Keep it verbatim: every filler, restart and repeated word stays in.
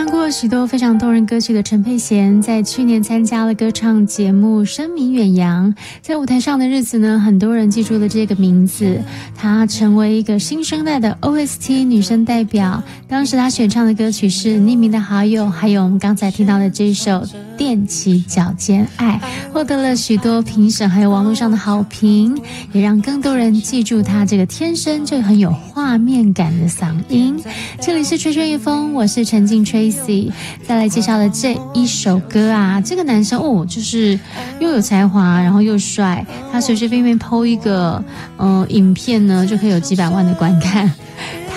过许多非常动人歌曲的陈佩娴，在去年参加了歌唱节目《声名远扬》，在舞台上的日子呢，很多人记住了这个名字。她成为一个新生代的 O S T 女生代表。当时她选唱的歌曲是《匿名的好友》，还有我们刚才听到的这首《踮起脚尖爱》，获得了许多评审还有网络上的好评，也让更多人记住她这个天生就很有画面感的嗓音。这里是吹吹乐风，我是陈静 Tracy。再来介绍的这一首歌啊，这个男生哦，就是又有才华，然后又帅，他随随便便 po 一个呃影片呢，就可以有几百万的观看。